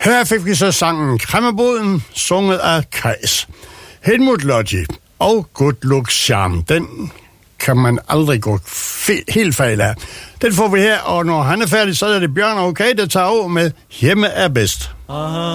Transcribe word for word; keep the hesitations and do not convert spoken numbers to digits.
Her fik vi så sangen Kræmmerboden, sunget af Kajs. Helmut Lotti og Good Luck Charm, den kan man aldrig gå fe- helt fejl af. Den får vi her, og når han er færdig, så er det Bjørn Okay, der tager over med Hjemme er bedst. Aha.